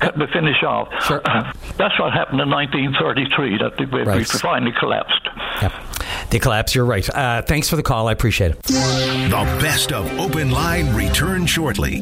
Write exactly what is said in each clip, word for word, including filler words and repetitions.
let me finish off. Sure. Uh, that's what happened in nineteen thirty-three, that the Right. we finally collapsed. Yeah. They collapse, you're right. Uh, thanks for the call. I appreciate it. The best of Open Line return shortly.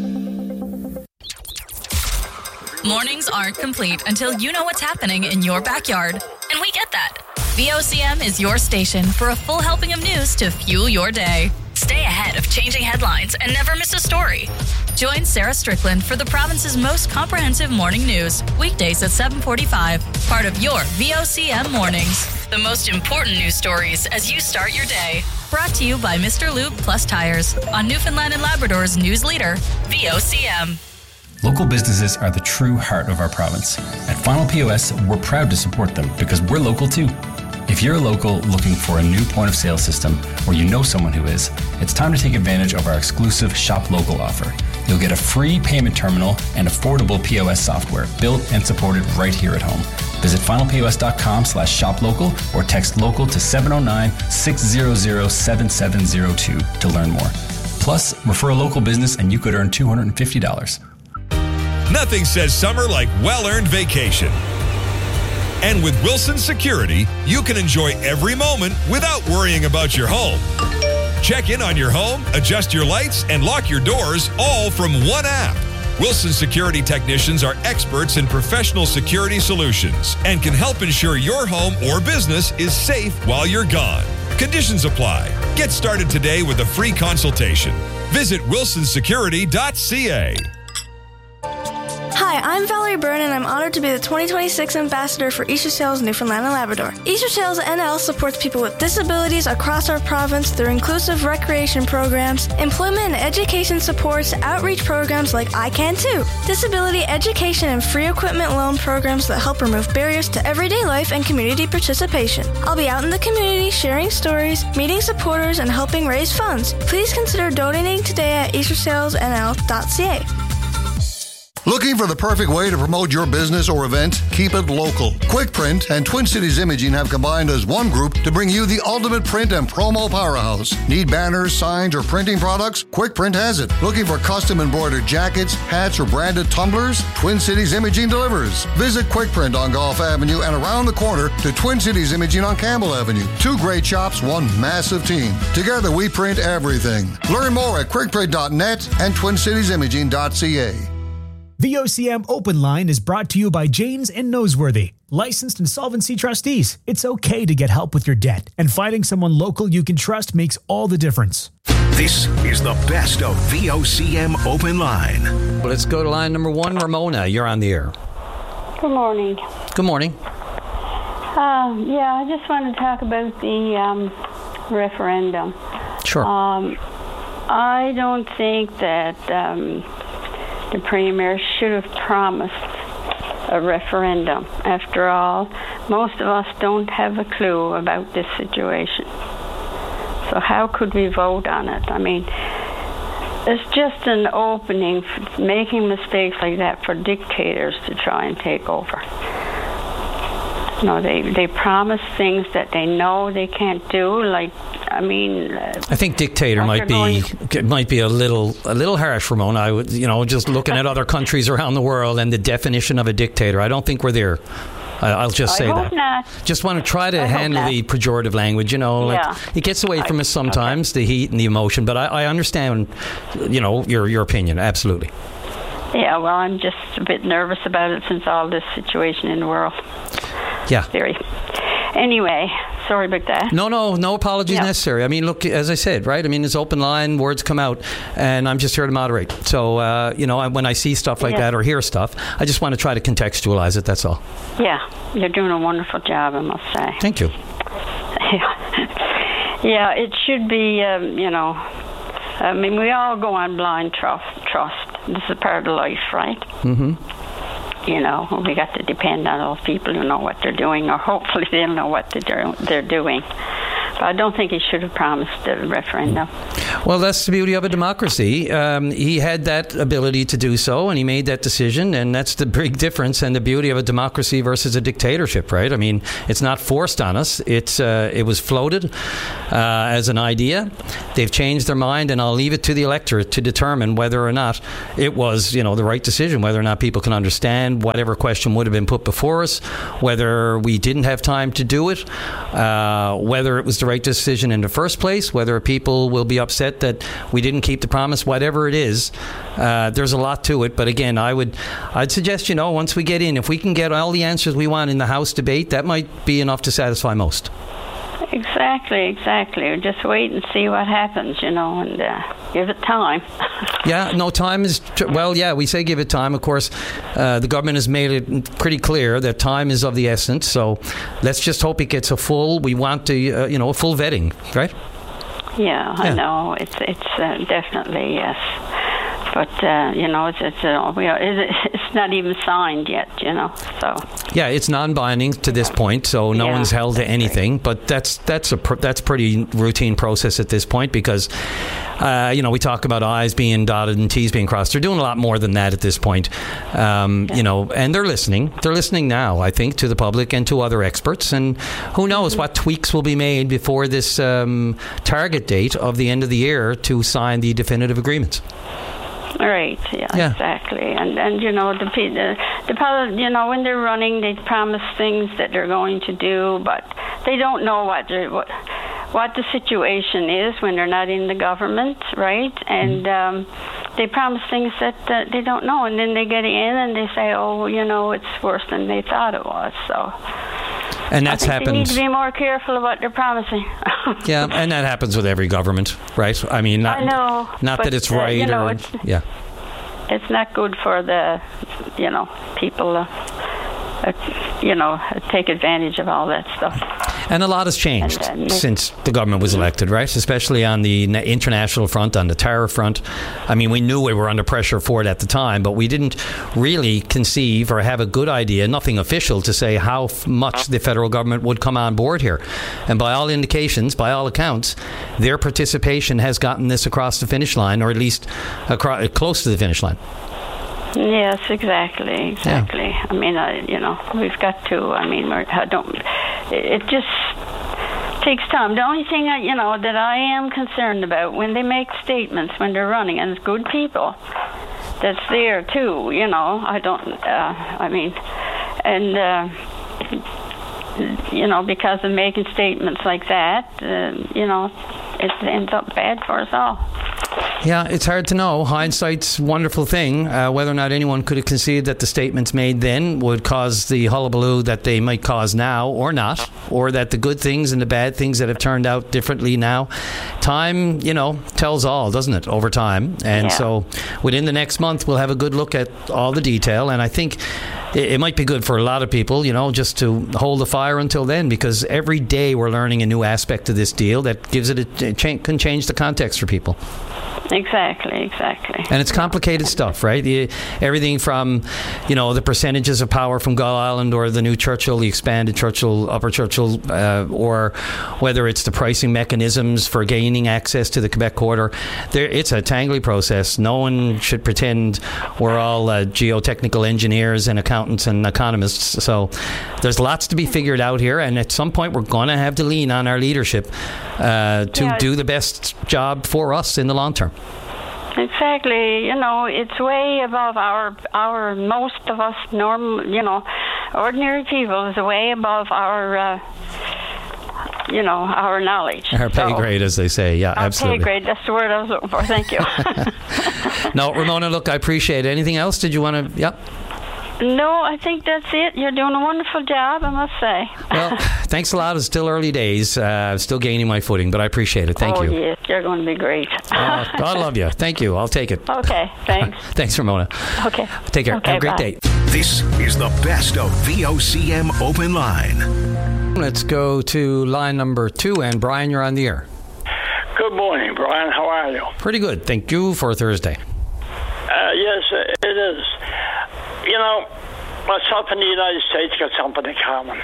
Mornings aren't complete until you know what's happening in your backyard. And we get that. V O C M is your station for a full helping of news to fuel your day. Stay ahead of changing headlines and never miss a story. Join Sarah Strickland for the province's most comprehensive morning news, weekdays at seven forty-five, part of your V O C M Mornings. The most important news stories as you start your day. Brought to you by Mister Lube Plus Tires on Newfoundland and Labrador's news leader, V O C M. Local businesses are the true heart of our province. At Final P O S, we're proud to support them because we're local too. If you're a local looking for a new point of sale system, or you know someone who is, it's time to take advantage of our exclusive Shop Local offer. You'll get a free payment terminal and affordable P O S software built and supported right here at home. Visit finalpos.com slash shop local or text local to seven oh nine, six hundred, seven seven oh two to learn more. Plus, refer a local business and you could earn two hundred fifty dollars. Nothing says summer like well-earned vacation. And with Wilson Security, you can enjoy every moment without worrying about your home. Check in on your home, adjust your lights, and lock your doors all from one app. Wilson Security technicians are experts in professional security solutions and can help ensure your home or business is safe while you're gone. Conditions apply. Get started today with a free consultation. Visit wilson security dot c a. Hi, I'm Valerie Byrne, and I'm honored to be the twenty twenty-six Ambassador for Easter Sales Newfoundland and Labrador. Easter Sales N L supports people with disabilities across our province through inclusive recreation programs, employment and education supports, outreach programs like I Can Too, disability education and free equipment loan programs that help remove barriers to everyday life and community participation. I'll be out in the community sharing stories, meeting supporters, and helping raise funds. Please consider donating today at easter sales n l dot c a. Looking for the perfect way to promote your business or event? Keep it local. QuickPrint and Twin Cities Imaging have combined as one group to bring you the ultimate print and promo powerhouse. Need banners, signs, or printing products? QuickPrint has it. Looking for custom embroidered jackets, hats, or branded tumblers? Twin Cities Imaging delivers. Visit QuickPrint on Gulf Avenue and around the corner to Twin Cities Imaging on Campbell Avenue. Two great shops, one massive team. Together we print everything. Learn more at quickprint dot net and twin cities imaging dot c a. V O C M Open Line is brought to you by Janes and Noseworthy, licensed insolvency trustees. It's okay to get help with your debt, and finding someone local you can trust makes all the difference. This is the best of V O C M Open Line. Well, let's go to line number one. Ramona, you're on the air. Good morning. Good morning. Uh, yeah, I just want to talk about the um, referendum. Sure. Um, I don't think that um, the Premier should have promised a referendum. After all, most of us don't have a clue about this situation. So how could we vote on it? I mean, it's just an opening for making mistakes like that for dictators to try and take over. You know, they, they promise things that they know they can't do, like, I mean, uh, I think dictator might be going, might be a little a little harsh, Ramona. I would, you know, just looking at other countries around the world and the definition of a dictator. I don't think we're there. I, I'll just say I hope that. Not. Just want to try to I handle the pejorative language. You know, like yeah. it gets away from us sometimes, okay. the heat and the emotion. But I, I understand, you know, your your opinion. Absolutely. Yeah. Well, I'm just a bit nervous about it since all this situation in the world. Yeah. Very. Anyway, sorry about that. No, no, no apologies yeah. necessary. I mean, look, as I said, right? I mean, it's open line, words come out, and I'm just here to moderate. So, uh, you know, when I see stuff like yeah. that or hear stuff, I just want to try to contextualize it, that's all. Yeah, you're doing a wonderful job, I must say. Thank you. Yeah, yeah it should be, um, you know, I mean, we all go on blind trust. trust. This is part of life, right? Mm-hmm. You know, we got to depend on those people who know what they're doing, or hopefully they'll know what they're, they're doing. But I don't think he should have promised a referendum. Well, that's the beauty of a democracy. Um, he had that ability to do so, and he made that decision, and that's the big difference and the beauty of a democracy versus a dictatorship, right? I mean, it's not forced on us. It's uh, it was floated uh, as an idea. They've changed their mind, and I'll leave it to the electorate to determine whether or not it was, you know, the right decision, whether or not people can understand whatever question would have been put before us, whether we didn't have time to do it, uh, whether it was the right decision in the first place, whether people will be upset that we didn't keep the promise, whatever it is. Uh, there's a lot to it, but again, I would, I'd suggest, you know, once we get in, if we can get all the answers we want in the House debate, that might be enough to satisfy most. Exactly, exactly. Just wait and see what happens, you know, and uh, give it time. Yeah, no, time is, well, yeah, we say give it time. Of course, uh, the government has made it pretty clear that time is of the essence, so let's just hope it gets a full, we want to, uh, you know, a full vetting, right? Yeah, I yeah. know. It's it's uh, definitely, yes. But, uh, you know, it's it's, uh, we are, it's not even signed yet, you know, so. Yeah, it's non-binding to this point, so no yeah, one's held to anything. Right. But that's that's a pr- that's pretty routine process at this point because, uh, you know, we talk about I's being dotted and T's being crossed. They're doing a lot more than that at this point, um, yeah. you know, and they're listening. They're listening now, I think, to the public and to other experts. And who knows mm-hmm. what tweaks will be made before this um, target date of the end of the year to sign the definitive agreements. Right. Yeah, yeah. Exactly. And and you know the the the you know when they're running, they promise things that they're going to do, but they don't know what what what the situation is when they're not in the government, right? And um, they promise things that uh, they don't know, and then they get in and they say, oh, you know, it's worse than they thought it was. So. And that's I think happened. They need to be more careful of what they're promising. Yeah, and that happens with every government, right? I mean, not, I know, not but, that it's uh, right you know, or it's, yeah. It's not good for the, you know, people, uh, uh, you know, take advantage of all that stuff. And a lot has changed and, uh, since the government was elected, right? Especially on the international front, on the tariff front. I mean, we knew we were under pressure for it at the time, but we didn't really conceive or have a good idea, nothing official, to say how f- much the federal government would come on board here. And by all indications, by all accounts, their participation has gotten this across the finish line, or at least across, close to the finish line. Yes, exactly, exactly. Yeah. I mean, I, you know, we've got to. I mean, we're, I don't. It just takes time. The only thing I, you know, that I am concerned about when they make statements when they're running, and it's good people that's there too. You know, I don't. Uh, I mean, and uh, you know, because of making statements like that, uh, you know, it ends up bad for us all. Yeah, it's hard to know. Hindsight's a wonderful thing. Uh, whether or not anyone could have conceived that the statements made then would cause the hullabaloo that they might cause now, or not, or that the good things and the bad things that have turned out differently now. Time, you know, tells all, doesn't it, over time? And yeah. so within the next month, we'll have a good look at all the detail. And I think it, it might be good for a lot of people, you know, just to hold the fire until then, because every day we're learning a new aspect of this deal that gives it a, a cha- can change the context for people. Exactly, exactly. And it's complicated stuff, right? The, everything from, you know, the percentages of power from Gull Island or the new Churchill, the expanded Churchill, Upper Churchill, uh, or whether it's the pricing mechanisms for gaining access to the Quebec corridor. There, it's a tangly process. No one should pretend we're all uh, geotechnical engineers and accountants and economists. So there's lots to be figured out here, and at some point we're going to have to lean on our leadership uh, to yeah. do the best job for us in the long term. Exactly. You know, it's way above our, our most of us normal, you know, ordinary people is way above our, uh, you know, our knowledge. Our pay so, grade, as they say. Yeah, our absolutely. Pay grade, that's the word I was looking for. Thank you. No, Ramona, look, I appreciate it. Anything else? Did you want to, yeah? No, I think that's it. You're doing a wonderful job, I must say. Well, thanks a lot. It's still early days. Uh, still gaining my footing, but I appreciate it. Thank oh, you. Oh, yes. You're going to be great. uh, I love you. Thank you. I'll take it. Okay. Thanks. Thanks, Ramona. Okay. Take care. Okay, Have a great bye. day. This is the best of V O C M Open Line. Let's go to line number two. And Brian, you're on the air. Good morning, Brian. How are you? Pretty good. Thank you for Thursday. Uh, yes, it is. You know, myself in the United States got something in common.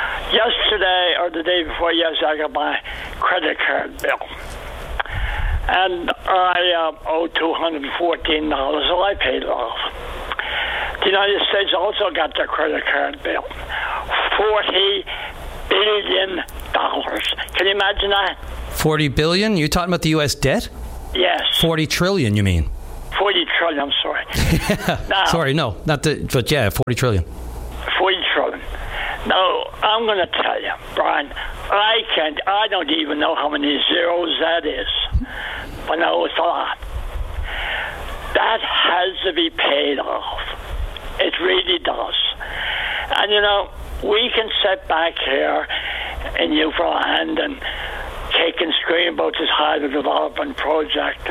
Yesterday, or the day before yesterday, I got my credit card bill. and I uh, owe two hundred fourteen dollars, so I paid it off. The United States also got their credit card bill, forty billion dollars. Can you imagine that? forty billion? You're talking about the U S debt? Yes. forty trillion, you mean? forty trillion, I'm sorry. Now, sorry, no, not the, but yeah, forty trillion. forty trillion. Now, I'm going to tell you, Brian, I can't, I don't even know how many zeros that is. But no, it's a lot. That has to be paid off. It really does. And, you know, we can sit back here in Newfoundland and kick and scream about this hydro development project.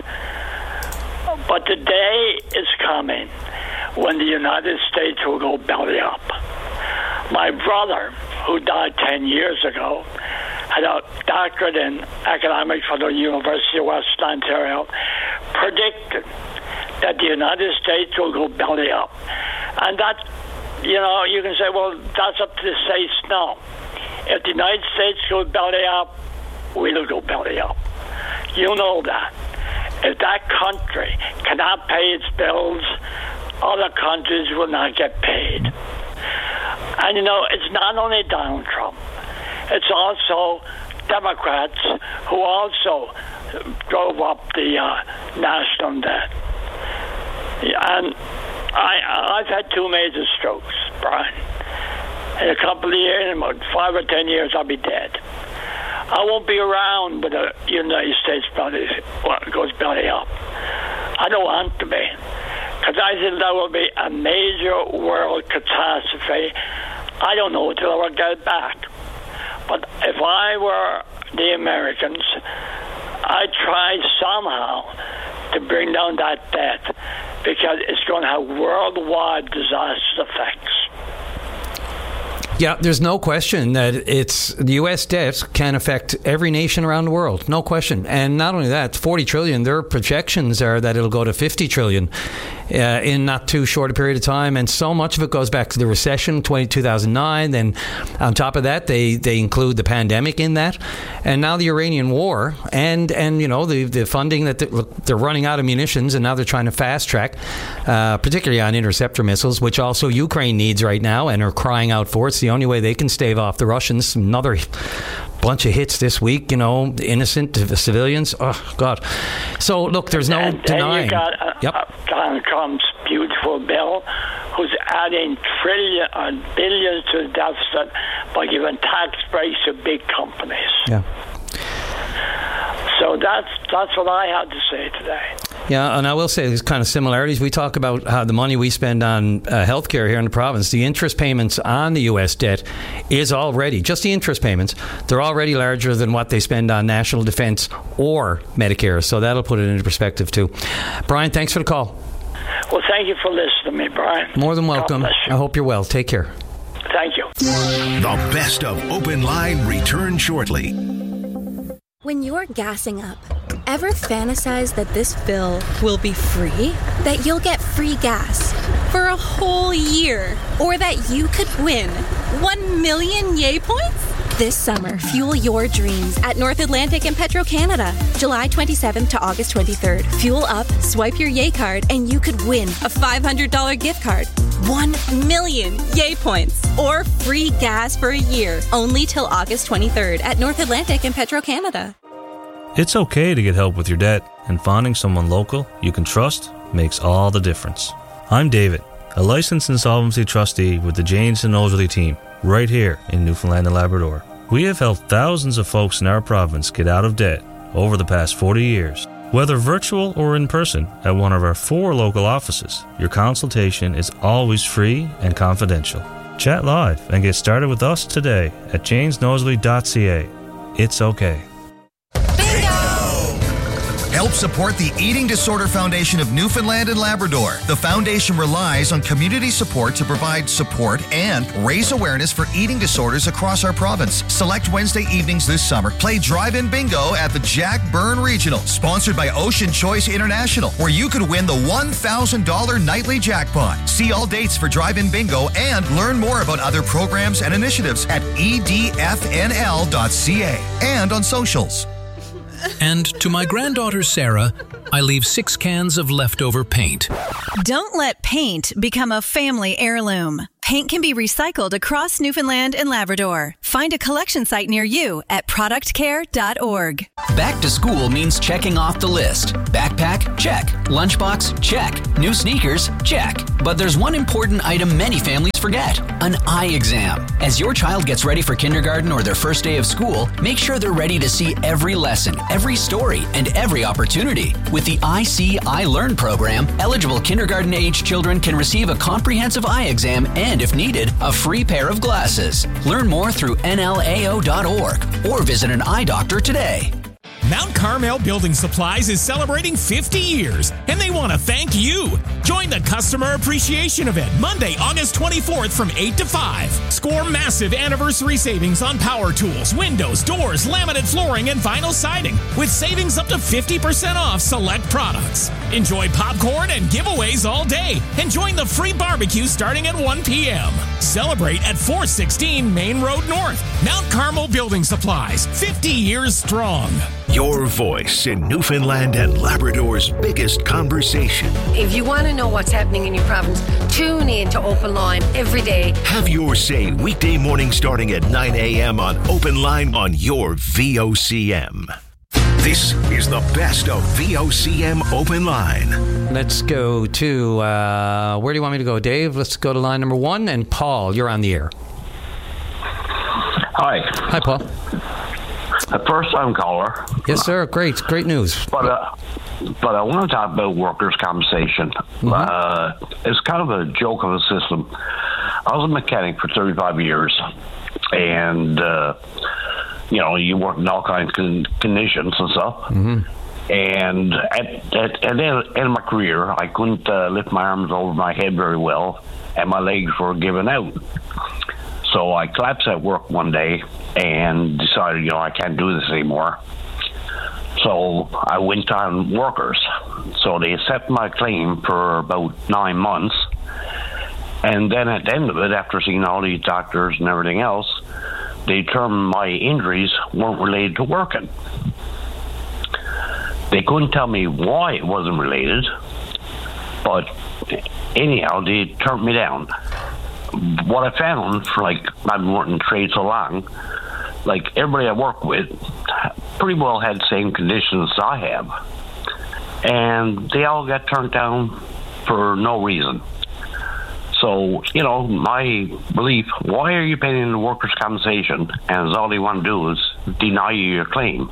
But the day is coming when the United States will go belly up. My brother, who died ten years ago, had a doctorate in economics from the University of Western Ontario, predicted that the United States will go belly up. And that, you know, you can say, well, that's up to the states. No. If the United States goes belly up, we'll go belly up. You know that. If that country cannot pay its bills, other countries will not get paid. And, you know, it's not only Donald Trump. It's also Democrats who also drove up the uh, national debt. And I, I've had two major strokes, Brian. In a couple of years, in about five or ten years, I'll be dead. I won't be around when the United States belly, well, goes belly up. I don't want to be, because I think that will be a major world catastrophe. I don't know until I get it back. But if I were the Americans, I'd try somehow to bring down that debt, because it's going to have worldwide disastrous effects. Yeah, there's no question that it's the U S debt can affect every nation around the world. No question. And not only that, forty trillion, their projections are that it'll go to fifty trillion uh, in not too short a period of time. And so much of it goes back to the recession, two thousand nine. Then on top of that, they, they include the pandemic in that. And now the Iranian war and, and you know, the, the funding that they're, they're running out of munitions, and now they're trying to fast track, uh, particularly on interceptor missiles, which also Ukraine needs right now and are crying out for. It's the only way they can stave off the Russians. Another bunch of hits this week, you know, innocent civilians. Oh, God. So, look, there's no and denying. Then you got uh, yep. uh, Donald Trump's beautiful bill, who's adding trillion, uh, billions to the deficit by giving tax breaks to big companies. Yeah. So that's that's what I had to say today. Yeah, and I will say there's kind of similarities. We talk about how the money we spend on uh, healthcare here in the province, the interest payments on the U S debt is already, just the interest payments, they're already larger than what they spend on national defense or Medicare. So that'll put it into perspective too. Brian, thanks for the call. Well, thank you for listening to me, Brian. More than welcome. I hope you're well. Take care. Thank you. The best of Open Line returns shortly. When you're gassing up, ever fantasize that this fill will be free? That you'll get free gas for a whole year? Or that you could win one million yay points? This summer, fuel your dreams at North Atlantic and Petro-Canada. July twenty-seventh to August twenty-third. Fuel up, swipe your yay card, and you could win a five hundred dollars gift card. one million yay points. Or free gas for a year. Only till August twenty-third at North Atlantic and Petro-Canada. It's okay to get help with your debt, and finding someone local you can trust makes all the difference. I'm David, a licensed insolvency trustee with the Janes and Noseworthy team, right here in Newfoundland and Labrador. We have helped thousands of folks in our province get out of debt over the past forty years. Whether virtual or in person at one of our four local offices, your consultation is always free and confidential. Chat live and get started with us today at janes noseworthy dot c a. It's okay. Help support the Eating Disorder Foundation of Newfoundland and Labrador. The foundation relies on community support to provide support and raise awareness for eating disorders across our province. Select Wednesday evenings this summer. Play drive-in bingo at the Jack Byrne Regional, sponsored by Ocean Choice International, where you could win the one thousand dollars nightly jackpot. See all dates for drive-in bingo and learn more about other programs and initiatives at e d f n l dot c a and on socials. And to my granddaughter Sarah, I leave six cans of leftover paint. Don't let paint become a family heirloom. Paint can be recycled across Newfoundland and Labrador. Find a collection site near you at product care dot org. Back to school means checking off the list. Backpack? Check. Lunchbox? Check. New sneakers? Check. But there's one important item many families forget: an eye exam. As your child gets ready for kindergarten or their first day of school, make sure they're ready to see every lesson, every story, and every opportunity. With the I See, I Learn program, eligible kindergarten-age children can receive a comprehensive eye exam and, if needed, a free pair of glasses. Learn more through N L A O dot org or visit an eye doctor today. Mount Carmel Building Supplies is celebrating fifty years, and they want to thank you. Join the Customer Appreciation Event Monday, August twenty-fourth from eight to five. Score massive anniversary savings on power tools, windows, doors, laminate flooring, and vinyl siding, with savings up to fifty percent off select products. Enjoy popcorn and giveaways all day, and join the free barbecue starting at one p.m. Celebrate at four sixteen Main Road North. Mount Carmel Building Supplies, fifty years strong. Your voice in Newfoundland and Labrador's biggest conversation. If you want to know what's happening in your province, tune in to Open Line every day. Have your say weekday morning starting at nine a.m. on Open Line on your V O C M. This is the best of V O C M Open Line. Let's go to, uh, where do you want me to go, Dave? Let's go to line number one. And Paul, you're on the air. Hi. Hi, Paul. A first-time caller. Yes, sir. Great. Great news. But uh, but I want to talk about workers' compensation. Mm-hmm. Uh, it's kind of a joke of a system. I was a mechanic for thirty-five years, and uh, you know, you work in all kinds of con- conditions and stuff. Mm-hmm. And at, at, at the end of my career, I couldn't uh, lift my arms over my head very well, and my legs were giving out. So I collapsed at work one day and decided, you know, I can't do this anymore. So I went on workers. So they accepted my claim for about nine months. And then at the end of it, after seeing all these doctors and everything else, they determined my injuries weren't related to working. They couldn't tell me why it wasn't related, but anyhow, they turned me down. What I found, for like, I've been working trade so long, like everybody I work with pretty well had the same conditions I have. And they all got turned down for no reason. So, you know, my belief, why are you paying the workers' compensation? And all they want to do is deny you your claim.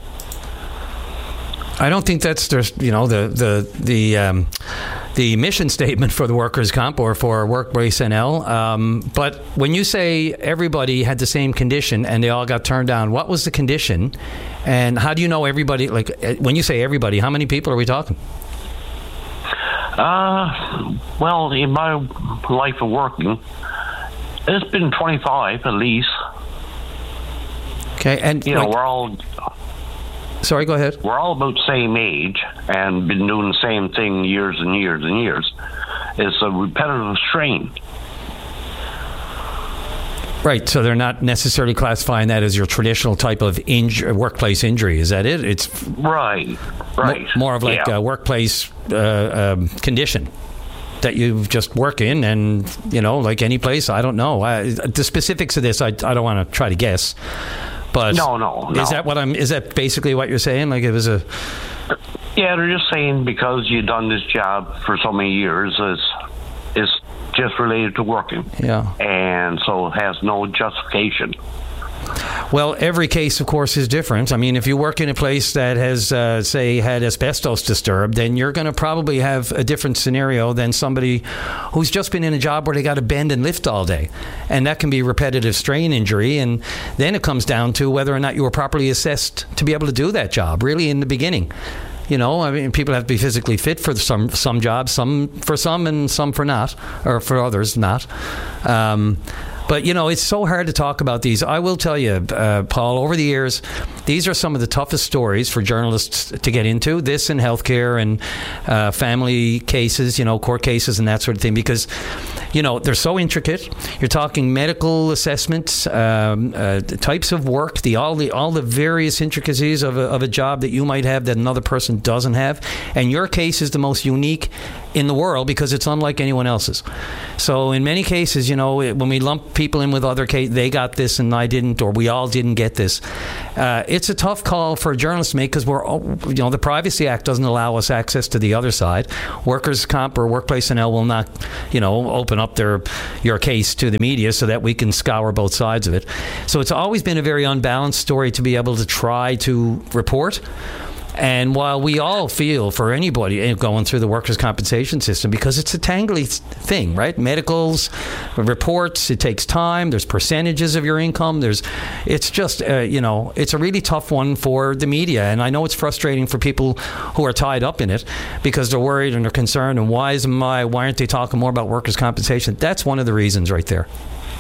I don't think that's just, you know, the the the um, the mission statement for the workers' comp or for Workplace N L. Um, but when you say everybody had the same condition and they all got turned down, what was the condition? And how do you know everybody? Like, when you say everybody, how many people are we talking? Uh, well, in my life of working, it's been twenty-five at least. Okay, and you know, like, we're all. Sorry, go ahead. We're all about the same age and been doing the same thing years and years and years. It's a repetitive strain. Right, so they're not necessarily classifying that as your traditional type of inj- workplace injury. Is that it? It's right, right. Mo- more of like yeah. a workplace uh, um, condition that you just work in, and you know, like any place. I don't know I, the specifics of this. I, I don't want to try to guess. But no, no, no. Is that what I'm? Is that basically what you're saying? Like it was a. Yeah, they're just saying because you've done this job for so many years, it's it's just related to working. Yeah. And so it has no justification. Well, every case, of course, is different. I mean, if you work in a place that has, uh, say, had asbestos disturbed, then you're going to probably have a different scenario than somebody who's just been in a job where they got to bend and lift all day. And that can be repetitive strain injury. And then it comes down to whether or not you were properly assessed to be able to do that job, really, in the beginning. You know, I mean, people have to be physically fit for some some jobs, some for some and some for not, or for others not. Um But, you know, it's so hard to talk about these. I will tell you, uh, Paul, over the years, these are some of the toughest stories for journalists to get into, this and healthcare and uh, family cases, you know, court cases and that sort of thing, because, you know, they're so intricate. You're talking medical assessments, um, uh, types of work, the all the all the various intricacies of a, of a job that you might have that another person doesn't have. And your case is the most unique in the world because it's unlike anyone else's. So in many cases, you know, when we lump people in with other cases, they got this and I didn't, or we all didn't get this. Uh, it's a tough call for a journalist to make because we're, you know, the Privacy Act doesn't allow us access to the other side. Workers' comp or workplace N L will not, you know, open up their your case to the media so that we can scour both sides of it. So it's always been a very unbalanced story to be able to try to report. And while we all feel for anybody going through the workers' compensation system, because it's a tangly thing, right? Medicals, reports, it takes time. There's percentages of your income. There's, it's just, uh, you know, it's a really tough one for the media. And I know it's frustrating for people who are tied up in it because they're worried and they're concerned. And why is my, why aren't they talking more about workers' compensation? That's one of the reasons right there.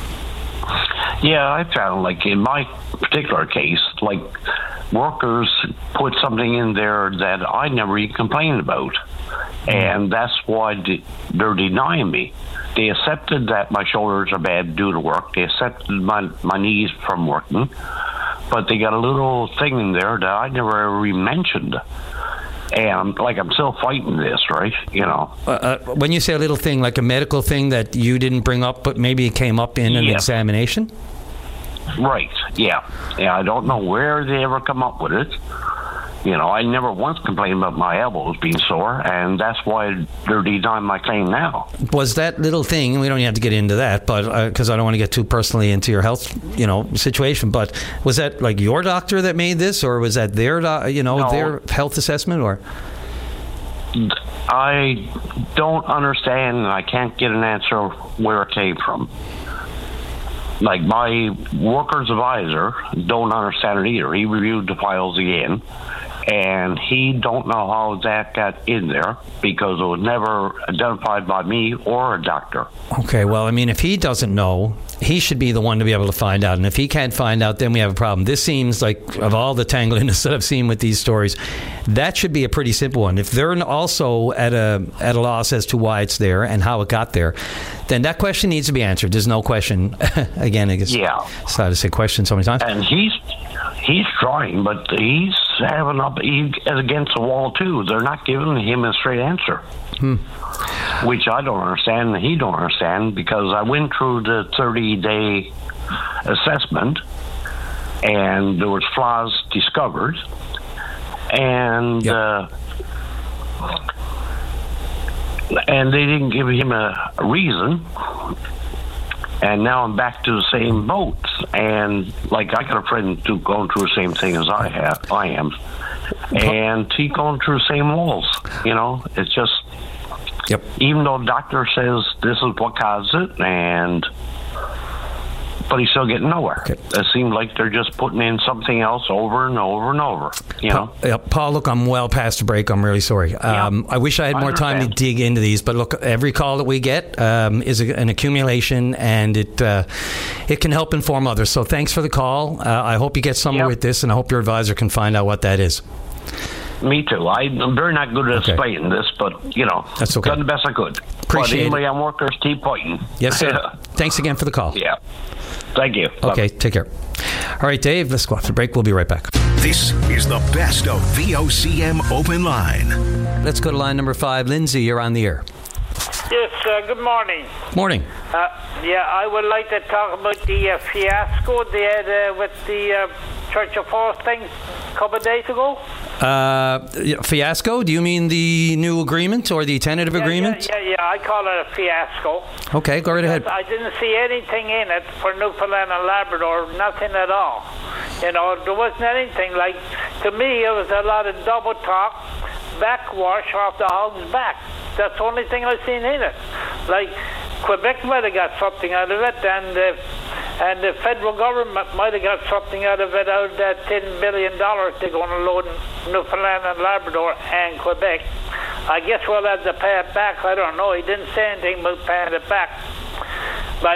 Yeah, I found, like, in my particular case, like, workers put something in there that I never even complained about. And that's why de- they're denying me. They accepted that my shoulders are bad due to work. They accepted my, my knees from working. But they got a little thing in there that I never ever even mentioned. And, like, I'm still fighting this, right? You know. Uh, uh, when you say a little thing, like a medical thing that you didn't bring up, but maybe it came up in an yeah. examination? Right, yeah. Yeah, I don't know where they ever come up with it. You know, I never once complained about my elbows being sore, and that's why they're denying my claim now. Was that little thing, we don't have to get into that, but because uh, I don't want to get too personally into your health, you know, situation, but was that like your doctor that made this, or was that their, do- you know, no. their health assessment, or? I don't understand, and I can't get an answer where it came from. Like, my workers advisor don't understand it either. He reviewed the files again, and he don't know how that got in there because it was never identified by me or a doctor. Okay, well, I mean, if he doesn't know, he should be the one to be able to find out. And if he can't find out, then we have a problem. This seems like, of all the tangliness that I've seen with these stories, that should be a pretty simple one. If they're also at a at a loss as to why it's there and how it got there, then that question needs to be answered. There's no question. Again, I guess yeah. it's hard to say question so many times. And he's he's trying, but he's having up he against the wall too. They're not giving him a straight answer, hmm. which I don't understand. And he don't understand because I went through the thirty-day assessment, and there was flaws discovered, and. Yep. Uh, And they didn't give him a, a reason. And now I'm back to the same boat. And, like, I got a friend too going through the same thing as I have. I am. And he's going through the same walls. You know, it's just, yep. even though the doctor says this is what caused it, and but he's still getting nowhere. Okay. It seems like they're just putting in something else over and over and over. You know, Paul, yeah, Paul look, I'm well past the break. I'm really sorry. Um, yeah, I wish I had more time to dig into these, but look, every call that we get um, is a, an accumulation, and it uh, it can help inform others. So thanks for the call. Uh, I hope you get somewhere yep. with this, and I hope your advisor can find out what that is. Me too. I'm very not good at okay. explaining this, but, you know, that's okay. done the best I could. Appreciate but anyway, it. I'm workers, keep fighting. Yes, sir. Thanks again for the call. Yeah. Thank you. Okay, Bye. Take care. All right, Dave, let's go after the break. We'll be right back. This is the best of V O C M Open Line. Let's go to line number five. Lindsay, you're on the air. Yes, uh, good morning. Morning. Uh, yeah, I would like to talk about the uh, fiasco they had uh, with the uh, Church of Force thing a couple of days ago. Uh, fiasco? Do you mean the new agreement or the tentative yeah, agreement? Yeah, yeah, yeah, I call it a fiasco. Okay, go right ahead. I didn't see anything in it for Newfoundland and Labrador, nothing at all. You know, there wasn't anything. Like, to me, it was a lot of double talk, backwash off the hog's back. That's the only thing I've seen in it. Like, Quebec might have got something out of it, and uh, and the federal government might have got something out of it, out of that ten billion dollars they're going to load in Newfoundland and Labrador and Quebec. I guess we'll have to pay it back. I don't know. He didn't say anything about paying it back. But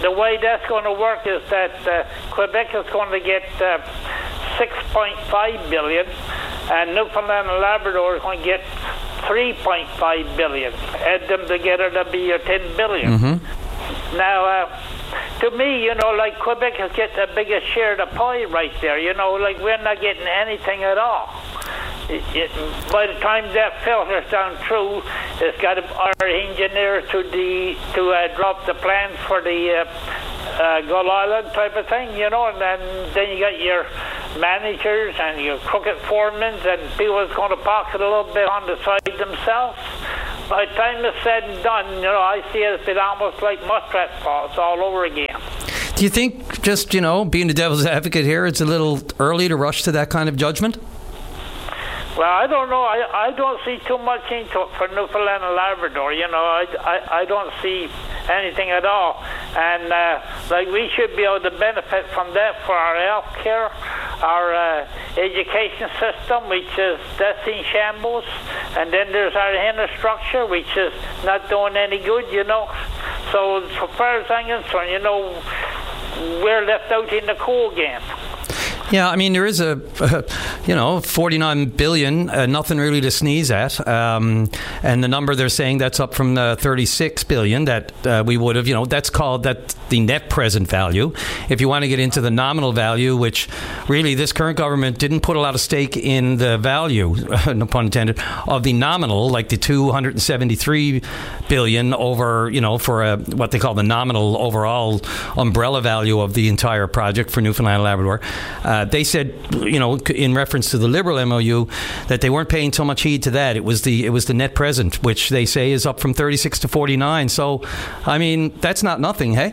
the way that's going to work is that uh, Quebec is going to get uh, six point five billion, and Newfoundland and Labrador is going to get three point five billion. Add them together, that'll be your ten billion. Mm-hmm. Now, uh, to me, you know, like Quebec is getting the biggest share of the pie right there. You know, like we're not getting anything at all. It, it, by the time that filters down through, it's got our engineers to the to uh, drop the plans for the uh, uh, Gull Island type of thing, you know, and then then you got your managers and your crooked foremen and people that's going to pocket a little bit on the side themselves. By the time it's said and done, you know, I see it as been almost like Muskrat Falls all over again. Do you think, just, you know, being the devil's advocate here, it's a little early to rush to that kind of judgment? Well, I don't know. I, I don't see too much into it for Newfoundland and Labrador. You know, I, I, I don't see anything at all. And, uh, like, we should be able to benefit from that for our health care, our uh, education system, which is that's in shambles. And then there's our infrastructure, which is not doing any good, you know. So, as far as I'm concerned, you know, we're left out in the cold game. Yeah, I mean, there is a, uh, you know, forty-nine billion, uh, nothing really to sneeze at. Um, and the number they're saying that's up from the thirty-six billion that uh, we would have, you know, that's called that the net present value. If you want to get into the nominal value, which really this current government didn't put a lot of stake in the value, no pun intended, of the nominal, like the two hundred seventy-three billion over, you know, for a, what they call the nominal overall umbrella value of the entire project for Newfoundland and Labrador. Uh, they said, you know, in reference to the Liberal M O U, that they weren't paying so much heed to that. It was the it was the net present, which they say is up from thirty-six to forty-nine. So, I mean, that's not nothing, hey?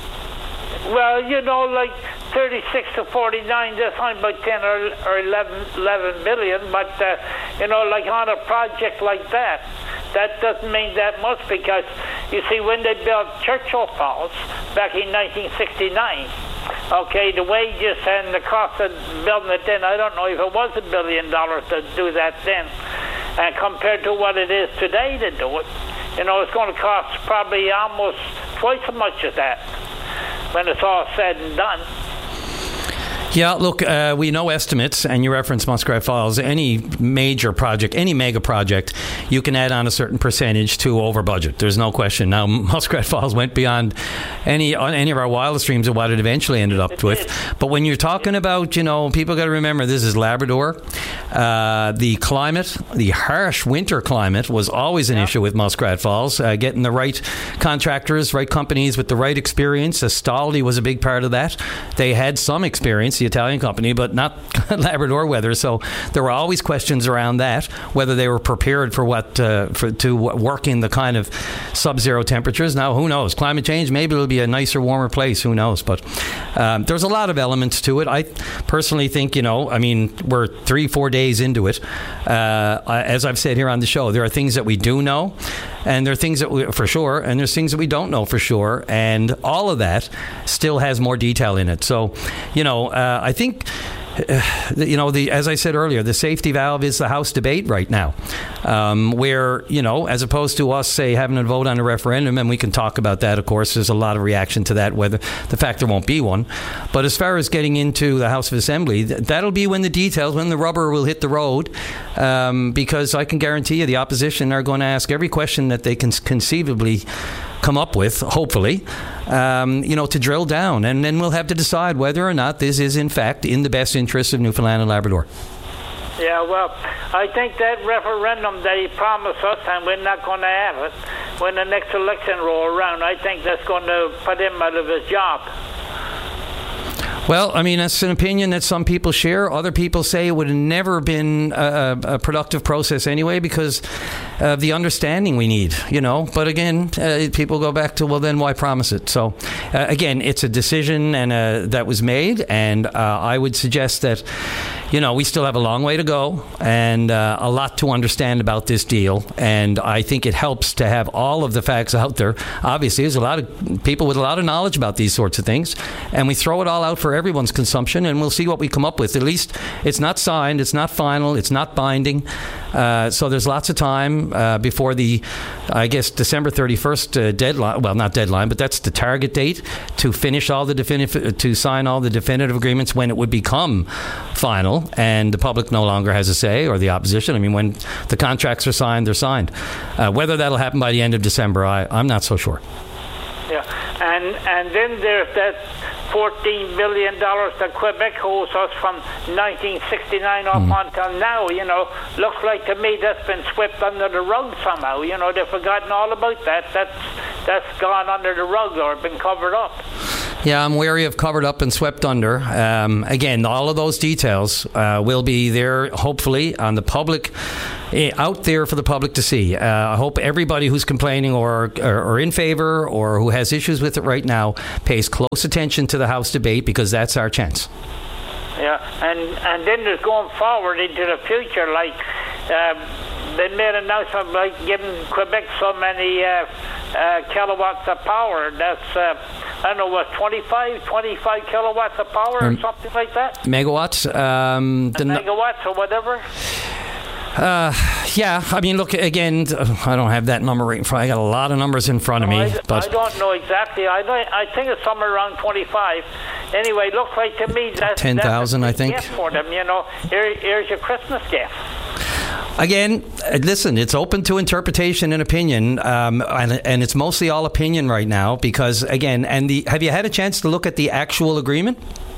Well, you know, like thirty-six to forty-nine, that's only about ten or, or eleven, eleven billion. But, uh, you know, like on a project like that, that doesn't mean that much because, you see, when they built Churchill Falls back in nineteen sixty-nine, okay, the wages and the cost of building it then, I don't know if it was a billion dollars to do that then, and compared to what it is today to do it, you know, it's going to cost probably almost twice as much as that when it's all said and done. Yeah, look, uh, we know estimates, and you reference Muskrat Falls. Any major project, any mega project, you can add on a certain percentage to over budget. There's no question. Now, Muskrat Falls went beyond any any of our wildest dreams of what it eventually ended up with. But when you're talking about, you know, people got to remember this is Labrador. Uh, the climate, the harsh winter climate, was always an yeah. issue with Muskrat Falls. Uh, getting the right contractors, right companies with the right experience. Astaldi was a big part of that. They had some experience, the Italian company, but not Labrador weather. So there were always questions around that, whether they were prepared for what uh, for to work in the kind of sub-zero temperatures. Now, who knows? Climate change, maybe it'll be a nicer, warmer place. Who knows? But um, there's a lot of elements to it. I personally think, you know, I mean, we're three, four days into it. Uh, as I've said here on the show, there are things that we do know, and there are things that we, for sure, and there's things that we don't know for sure, and all of that still has more detail in it. So, you know, uh, I think, uh, you know, the as I said earlier, the safety valve is the House debate right now, um, where, you know, as opposed to us, say, having a vote on a referendum, and we can talk about that, of course, there's a lot of reaction to that, whether the fact there won't be one. But as far as getting into the House of Assembly, th- that'll be when the details, when the rubber will hit the road, um, because I can guarantee you the opposition are going to ask every question that they can conceivably come up with, hopefully, um, you know, to drill down. And then we'll have to decide whether or not this is, in fact, in the best interest of Newfoundland and Labrador. Yeah, well, I think that referendum that he promised us, and we're not going to have it, when the next election roll around, I think that's going to put him out of his job. Well, I mean, that's an opinion that some people share. Other people say it would have never been a, a productive process anyway because of the understanding we need, you know. But again, uh, people go back to, well, then why promise it? So, uh, again, it's a decision and uh, that was made, and uh, I would suggest that, you know, we still have a long way to go and uh, a lot to understand about this deal. And I think it helps to have all of the facts out there. Obviously, there's a lot of people with a lot of knowledge about these sorts of things. And we throw it all out for everyone's consumption, and we'll see what we come up with. At least it's not signed, it's not final, it's not binding. Uh, so there's lots of time uh, before the, I guess, December thirty-first uh, deadline. Well, not deadline, but that's the target date to finish all the definitive, to sign all the definitive agreements when it would become final, and the public no longer has a say, or the opposition. I mean, when the contracts are signed, they're signed. Uh, whether that'll happen by the end of December, I, I'm not so sure. Yeah, and and then there's that fourteen billion dollars that Quebec owes us from nineteen sixty-nine up mm. until now. You know, looks like to me that's been swept under the rug somehow. You know, they've forgotten all about that. That's that's gone under the rug or been covered up. Yeah, I'm wary of covered up and swept under. Um, again, all of those details uh, will be there, hopefully, on the public, uh, out there for the public to see. Uh, I hope everybody who's complaining or, or, or in favor or who has issues with it right now pays close attention to the House debate, because that's our chance. Yeah, and, and then there's going forward into the future, like uh, they made an announcement like giving Quebec so many uh, uh, kilowatts of power. That's, uh, I don't know, what, twenty-five, twenty-five kilowatts of power um, or something like that? Megawatts? Um, the megawatts or whatever? Uh, yeah, I mean, look, again, I don't have that number right in front. I got a lot of numbers in front of me. I, but I don't know exactly. I know, I think it's somewhere around twenty-five. Anyway, looks like to me that's ten thousand, I think. Gift for them, you know. Here, here's your Christmas gift. Again, listen, it's open to interpretation and opinion, um, and, and it's mostly all opinion right now because, again, and the have you had a chance to look at the actual agreement?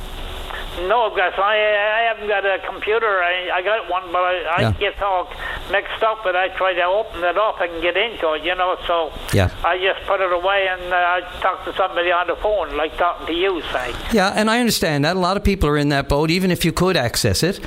No, because I, I haven't got a computer. I, I got one, but I, I yeah. get all mixed up. But I try to open it up and get into it, you know. So yeah. I just put it away and uh, I talk to somebody on the phone, like talking to you, say. Yeah, and I understand that a lot of people are in that boat, even if you could access it.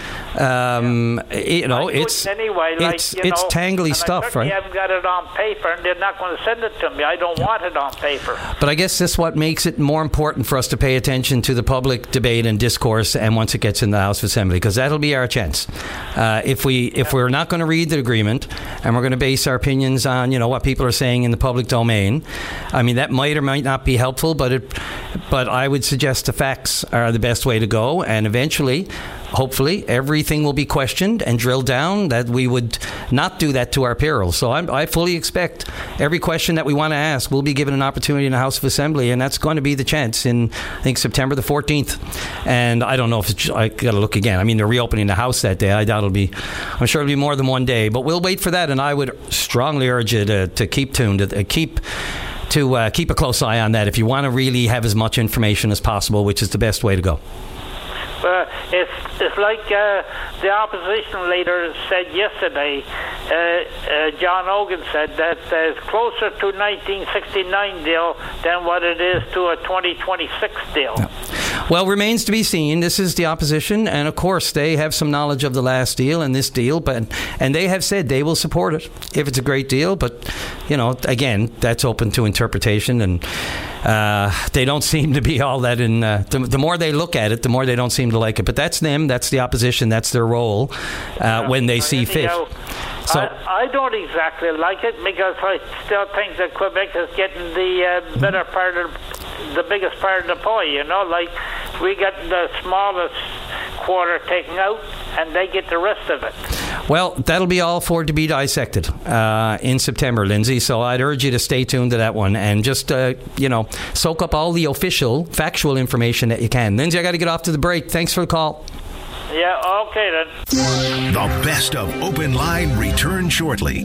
Um, yeah. You know, it's anyway, like, it's you it's know, tangly and stuff, I certainly right? haven't got it on paper, and they're not going to send it to me. I don't yeah. want it on paper. But I guess that's what makes it more important for us to pay attention to the public debate and discourse, and once it gets in the House of Assembly, because that'll be our chance. Uh, if we if we're not going to read the agreement and we're going to base our opinions on, you know, what people are saying in the public domain, I mean, that might or might not be helpful, but it but I would suggest the facts are the best way to go, and eventually, hopefully, everything will be questioned and drilled down, that we would not do that to our peril. So I'm, I fully expect every question that we want to ask will be given an opportunity in the House of Assembly, and that's going to be the chance in, I think, September the fourteenth. And I don't know if it's, I got to look again. I mean, they're reopening the House that day. I doubt it'll be, I'm sure it'll be more than one day, but we'll wait for that, and I would strongly urge you to, to keep tuned, to keep to uh, keep a close eye on that if you want to really have as much information as possible, which is the best way to go. Uh, it's it's like uh, the opposition leader said yesterday. Uh, uh, John Hogan said that uh, it's closer to nineteen sixty-nine deal than what it is to a twenty twenty-six deal. Yeah. Well, remains to be seen. This is the opposition, and of course they have some knowledge of the last deal and this deal, but and they have said they will support it if it's a great deal. But you know, again, that's open to interpretation, and uh, they don't seem to be all that in. Uh, the, the more they look at it, the more they don't seem to like it. But that's them. That's the opposition. That's their role uh, yeah. when they see fit. So I, I don't exactly like it because I still think that Quebec is getting the uh, better part of the biggest part of the pie. You know, like we get the smallest quarter taken out, and they get the rest of it. Well, that'll be all for to be dissected uh, in September, Lindsay. So I'd urge you to stay tuned to that one and just, uh, you know, soak up all the official, factual information that you can. Lindsay, I got to get off to the break. Thanks for the call. Yeah, okay then. The best of Open Line returns shortly.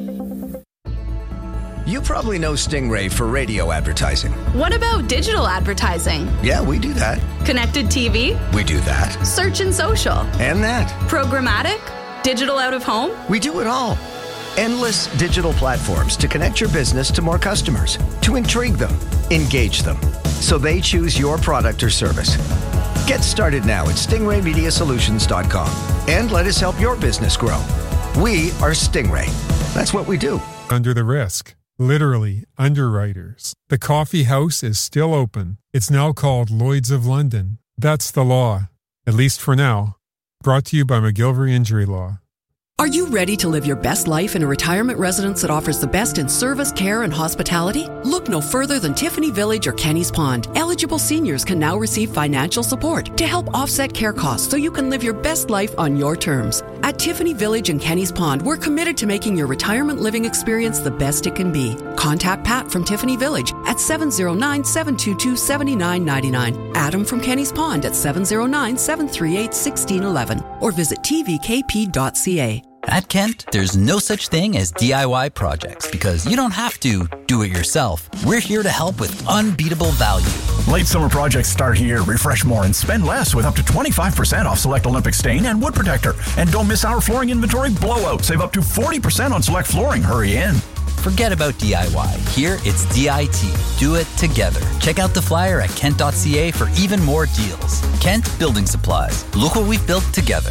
You probably know Stingray for radio advertising. What about digital advertising? Yeah, we do that. Connected T V? We do that. Search and social? And that. Programmatic? Digital out of home? We do it all. Endless digital platforms to connect your business to more customers, to intrigue them, engage them, so they choose your product or service. Get started now at stingray media solutions dot com and let us help your business grow. We are Stingray. That's what we do. Under the risk. Literally, underwriters. The coffee house is still open. It's now called Lloyd's of London. That's the law, at least for now. Brought to you by McGilvery Injury Law. Are you ready to live your best life in a retirement residence that offers the best in service, care, and hospitality? Look no further than Tiffany Village or Kenny's Pond. Eligible seniors can now receive financial support to help offset care costs so you can live your best life on your terms. At Tiffany Village and Kenny's Pond, we're committed to making your retirement living experience the best it can be. Contact Pat from Tiffany Village at seven oh nine, seven two two, seven nine nine nine, Adam from Kenny's Pond at seven oh nine, seven three eight, one six one one, or visit t v k p dot c a. At Kent, there's no such thing as D I Y projects because you don't have to do it yourself. We're here to help with unbeatable value. Late summer projects start here. Refresh more and spend less with up to twenty-five percent off select Olympic stain and wood protector. And don't miss our flooring inventory blowout. Save up to forty percent on select flooring. Hurry in. Forget about D I Y. Here, it's D I T. Do it together. Check out the flyer at kent dot c a for even more deals. Kent Building Supplies. Look what we've built together.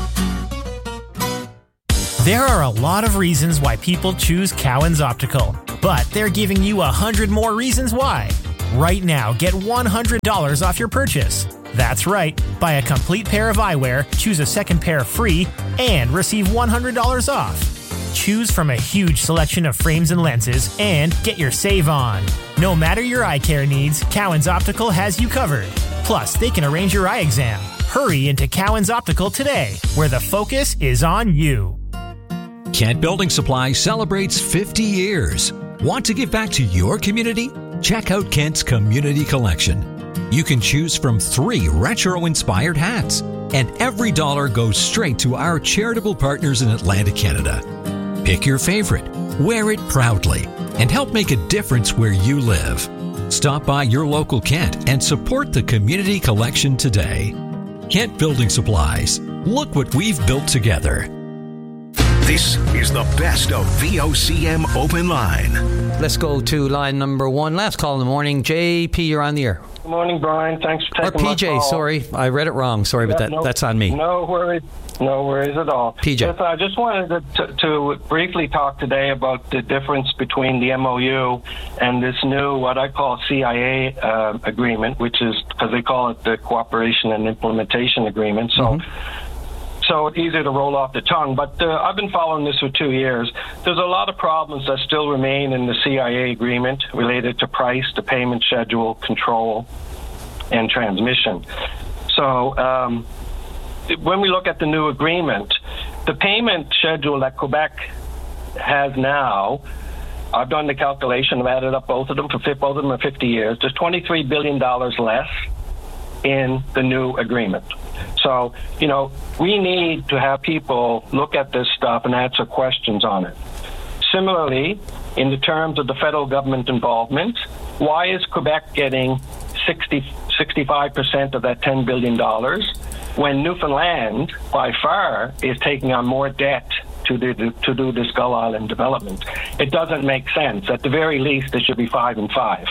There are a lot of reasons why people choose Cowan's Optical, but they're giving you a hundred more reasons why. Right now, get one hundred dollars off your purchase. That's right. Buy a complete pair of eyewear, choose a second pair free, and receive one hundred dollars off. Choose from a huge selection of frames and lenses and get your save on. No matter your eye care needs, Cowan's Optical has you covered. Plus, they can arrange your eye exam. Hurry into Cowan's Optical today, where the focus is on you. Kent Building Supply celebrates fifty years. Want to give back to your community? Check out Kent's Community Collection. You can choose from three retro-inspired hats, and every dollar goes straight to our charitable partners in Atlantic Canada. Pick your favorite, wear it proudly, and help make a difference where you live. Stop by your local Kent and support the Community Collection today. Kent Building Supplies. Look what we've built together. This is the best of V O C M Open Line. Let's go to line number one. Last call in the morning. J P, you're on the air. Good morning, Brian. Thanks for taking or P J, my call. Sorry. I read it wrong. Sorry, yeah, but that, no, that's on me. No worries. No worries at all. P J. Yes, I just wanted to, to, to briefly talk today about the difference between the M O U and this new, what I call C I A uh, agreement, which is, because they call it the Cooperation and Implementation Agreement. So. Mm-hmm. So it's easier to roll off the tongue, but uh, I've been following this for two years. There's a lot of problems that still remain in the C I A agreement related to price, the payment schedule, control, and transmission. So um, when we look at the new agreement, the payment schedule that Quebec has now, I've done the calculation, I've added up both of them, for both of them are fifty years. There's twenty-three billion dollars less in the new agreement. So, you know, we need to have people look at this stuff and answer questions on it. Similarly, in the terms of the federal government involvement, why is Quebec getting sixty, sixty-five percent of that ten billion dollars when Newfoundland, by far, is taking on more debt to do, to do this Gull Island development? It doesn't make sense. At the very least, it should be five and five.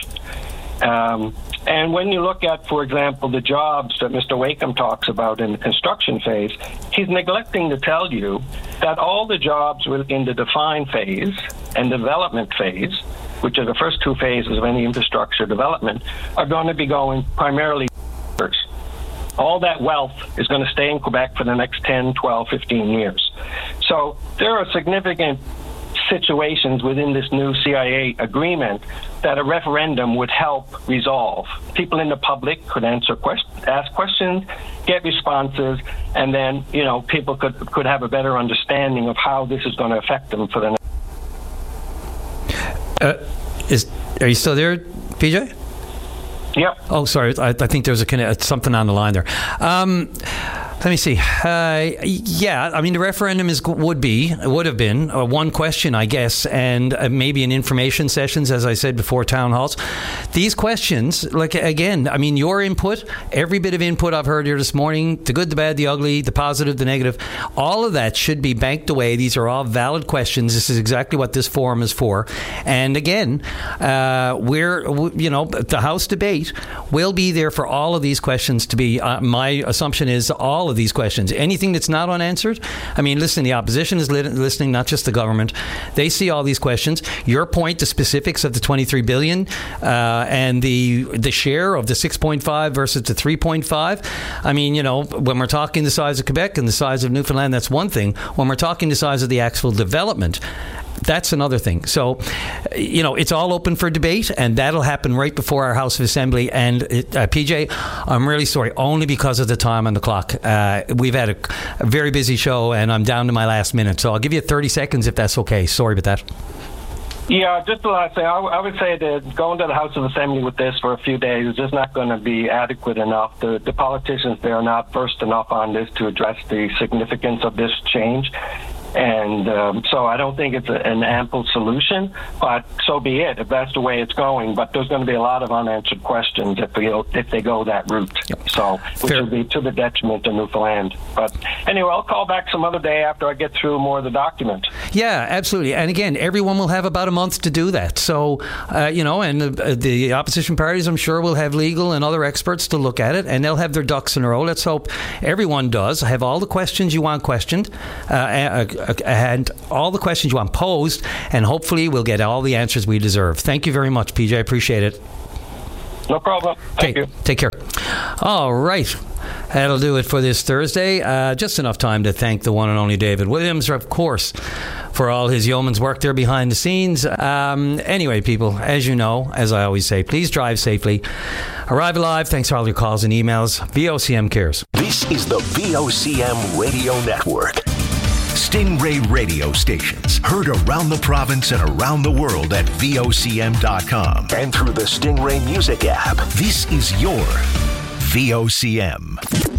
Um, and when you look at, for example, the jobs that Mister Wakeham talks about in the construction phase, he's neglecting to tell you that all the jobs in the define phase and development phase, which are the first two phases of any infrastructure development, are going to be going primarily first. All that wealth is going to stay in Quebec for the next ten, twelve, fifteen years. So there are significant situations within this new C I A agreement that a referendum would help resolve. People in the public could answer questions, ask questions, get responses, and then, you know, people could could have a better understanding of how this is going to affect them for the next. Uh, is are you still there, P J? Yep. Oh, sorry. I, I think there was a something on the line there. Um, let me see. Uh, yeah, I mean, the referendum is would be would have been uh, one question, I guess, and uh, maybe in information sessions, as I said before, town halls. These questions, like again, I mean, your input, every bit of input I've heard here this morning, the good, the bad, the ugly, the positive, the negative, all of that should be banked away. These are all valid questions. This is exactly what this forum is for. And again, uh, we're you know the House debate will be there for all of these questions to be. Uh, my assumption is all of these questions. Anything that's not unanswered, I mean, listen, the opposition is li- listening, not just the government. They see all these questions. Your point, the specifics of the twenty-three billion dollars uh, and the the share of the six point five versus the three point five. I mean, you know, when we're talking the size of Quebec and the size of Newfoundland, that's one thing. When we're talking the size of the actual development, that's another thing. So, you know, it's all open for debate, and that'll happen right before our House of Assembly. And it, uh, P J, I'm really sorry, only because of the time on the clock. Uh, we've had a, a very busy show, and I'm down to my last minute. So I'll give you thirty seconds if that's okay. Sorry about that. Yeah, just the last thing. I, I would say that going to the House of Assembly with this for a few days is just not going to be adequate enough. The, the politicians there are not versed enough on this to address the significance of this change. And um, so I don't think it's a, an ample solution, but so be it if that's the way it's going. But there's going to be a lot of unanswered questions if they go, if they go that route. Yep. So, which Fair. would be to the detriment of Newfoundland. But anyway, I'll call back some other day after I get through more of the document. Yeah, absolutely. And again, everyone will have about a month to do that. So, uh, you know, and the, the opposition parties, I'm sure, will have legal and other experts to look at it, and they'll have their ducks in a row. Let's hope everyone does have all the questions you want questioned. Uh, and all the questions you want posed, and hopefully we'll get all the answers we deserve. Thank you very much, P J. I appreciate it. No problem. Thank okay, you. Take care. All right. That'll do it for this Thursday. Uh, just enough time to thank the one and only David Williams, of course, for all his yeoman's work there behind the scenes. Um, anyway, people, as you know, as I always say, please drive safely. Arrive alive. Thanks for all your calls and emails. V O C M cares. This is the V O C M Radio Network. Stingray radio stations heard around the province and around the world at V O C M dot com and through the Stingray Music app. This is your V O C M.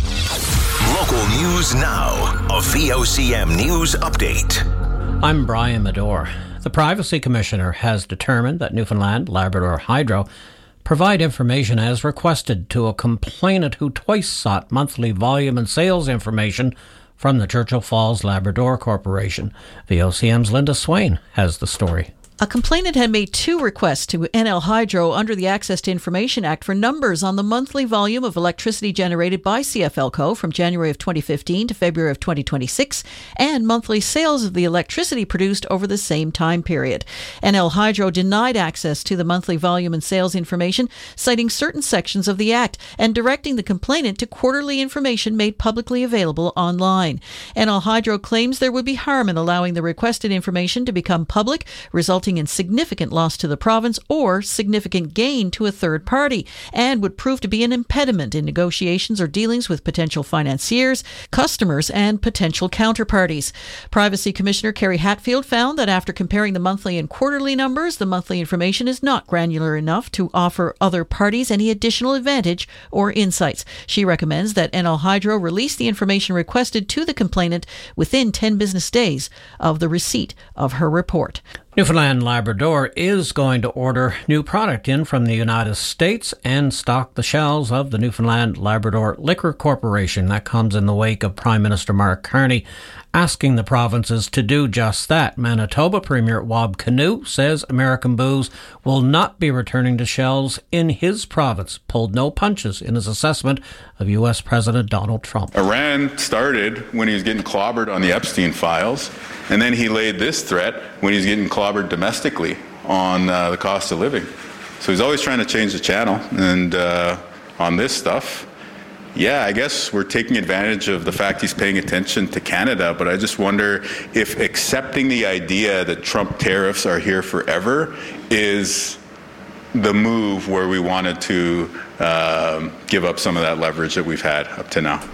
Local news now. A V O C M News Update. I'm Brian Medore. The Privacy Commissioner has determined that Newfoundland Labrador Hydro provide information as requested to a complainant who twice sought monthly volume and sales information from the Churchill Falls Labrador Corporation. V O C M's Linda Swain has the story. A complainant had made two requests to N L Hydro under the Access to Information Act for numbers on the monthly volume of electricity generated by C F L C O from January of twenty fifteen to February of twenty twenty-six, and monthly sales of the electricity produced over the same time period. N L Hydro denied access to the monthly volume and sales information, citing certain sections of the Act and directing the complainant to quarterly information made publicly available online. N L Hydro claims there would be harm in allowing the requested information to become public, resulting in significant loss to the province or significant gain to a third party, and would prove to be an impediment in negotiations or dealings with potential financiers, customers, and potential counterparties. Privacy Commissioner Kerry Hatfield found that after comparing the monthly and quarterly numbers, the monthly information is not granular enough to offer other parties any additional advantage or insights. She recommends that N L Hydro release the information requested to the complainant within ten business days of the receipt of her report. Newfoundland Labrador is going to order new product in from the United States and stock the shelves of the Newfoundland Labrador Liquor Corporation. That comes in the wake of Prime Minister Mark Carney asking the provinces to do just that. Manitoba Premier Wab Kinew says American booze will not be returning to shelves in his province. Pulled no punches in his assessment of U S President Donald Trump. Iran started when he was getting clobbered on the Epstein files, and then he laid this threat when he's getting clobbered domestically on uh, the cost of living. So he's always trying to change the channel. And uh, on this stuff, yeah, I guess we're taking advantage of the fact he's paying attention to Canada, but I just wonder if accepting the idea that Trump tariffs are here forever is the move where we wanted to uh, give up some of that leverage that we've had up to now.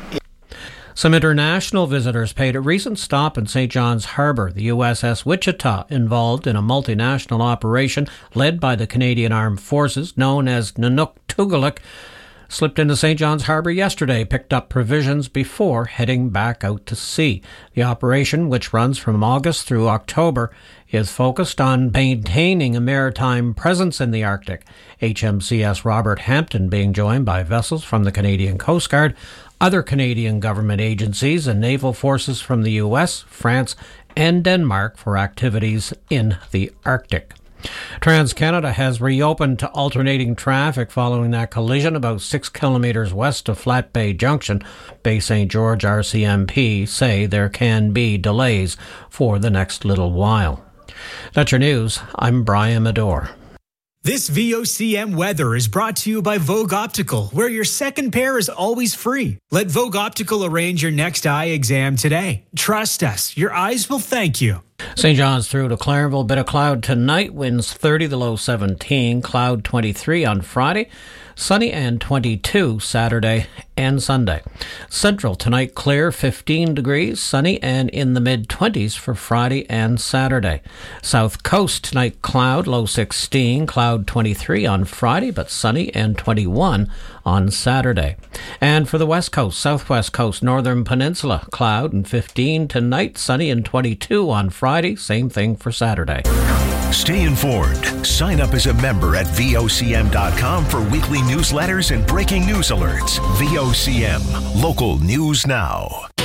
Some international visitors paid a recent stop in Saint John's Harbour. The U S S Wichita, involved in a multinational operation led by the Canadian Armed Forces known as Nunuk-Tugaluk, slipped into Saint John's Harbour yesterday, picked up provisions before heading back out to sea. The operation, which runs from August through October, is focused on maintaining a maritime presence in the Arctic. H M C S Robert Hampton being joined by vessels from the Canadian Coast Guard, other Canadian government agencies, and naval forces from the U S, France, and Denmark for activities in the Arctic. TransCanada has reopened to alternating traffic following that collision about six kilometres west of Flat Bay Junction. Bay Saint George R C M P say there can be delays for the next little while. That's your news. I'm Brian Medore. This V O C M weather is brought to you by Vogue Optical, where your second pair is always free. Let Vogue Optical arrange your next eye exam today. Trust us, your eyes will thank you. Saint John's through to Clarenville. Bit of cloud tonight. Winds thirty, the low seventeen. Cloud twenty-three on Friday. Sunny and twenty-two Saturday and Sunday. Central tonight clear, fifteen degrees. Sunny and in the mid-twenties for Friday and Saturday. South Coast tonight cloud, low sixteen. Cloud twenty-three on Friday, but sunny and twenty-one on Saturday. And for the West Coast, Southwest Coast, Northern Peninsula, cloud and fifteen tonight. Sunny and twenty-two on Friday. Same thing for Saturday. Stay informed. Sign up as a member at V O C M dot com for weekly newsletters and breaking news alerts. V O C M, local news now.